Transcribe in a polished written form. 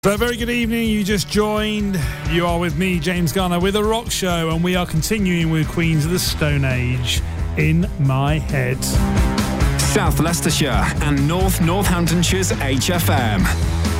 So very good evening, you just joined. You are with me, James Garner, with A Rock Show, and we are continuing with Queens of the Stone Age, In My Head. South Leicestershire and North Northamptonshire's HFM.